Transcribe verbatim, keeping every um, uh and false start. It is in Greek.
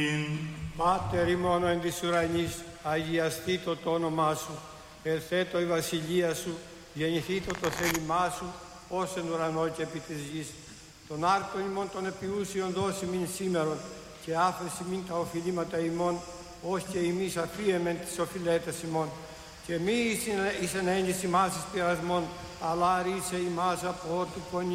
Πάτερ ημών εν της ουρανής, αγιαστήτω το όνομά σου, ερθέτω η βασιλεία σου, γεννηθήτω το θέλημά σου, ως εν ουρανό και επί της γης. Τον άρτον ημών των επιούσιων δώσει μην σήμερον, και άφεση μην τα οφειλήματα ημών, ως και εμείς αφίεμεν τις οφειλέτες ημών. Και μη εις εν έννοιση μας εις πειρασμών, αλλά ρίσε ημάς από του πονηρού.